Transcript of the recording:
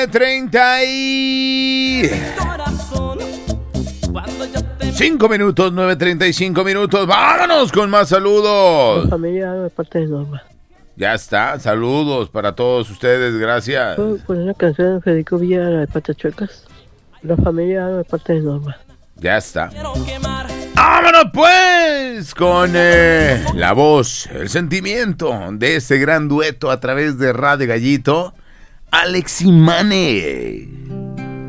9:35 minutos, 9:35 minutos. Vámonos con más saludos. La familia de parte de Norma. Ya está, saludos para todos ustedes, gracias. ¿Puedo poner una canción de Federico Villa de Patas Chuecas? La familia de parte de Norma. Ya está. ¡Vámonos pues! Con la voz, el sentimiento de este gran dueto a través de Radio Gallito, Alex y Mane.